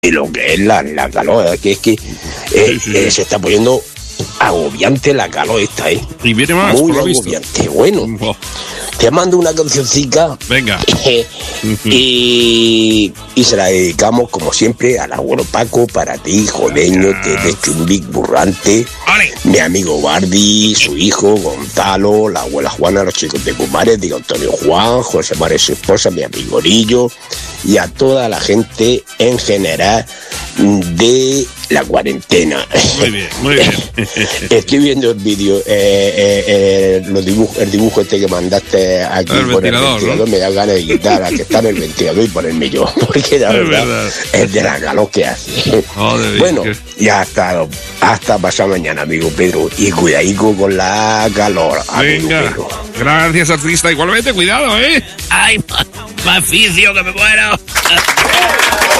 lo que es la calor, que es que se está poniendo agobiante la calor esta, Y viene más, muy por lo visto. agobiante. Bueno, te mando una cancioncica. Venga. y se la dedicamos, como siempre, al abuelo Paco, para ti, Jodeño, de Chumbic Burrante, mi amigo Bardi, su hijo Gonzalo, la abuela Juana, los chicos de Cumares, digo Antonio Juan, José María, su esposa, mi amigo Orillo, y a toda la gente en general de la cuarentena. Muy bien, muy bien. Estoy viendo el vídeo, el dibujo este que mandaste aquí El por ventilador, el ventilador, ¿no? me da ganas de quitar a que está en el ventilador y ponerme yo, porque la verdad es de la calor que hace. Joder, Bueno, ya hasta pasado mañana, amigo Pedro, y cuidadico con la calor, amigo Venga. Pedro. Gracias, artista. Igualmente, cuidado, ¿eh? ¡Ay, más vicio que me muero!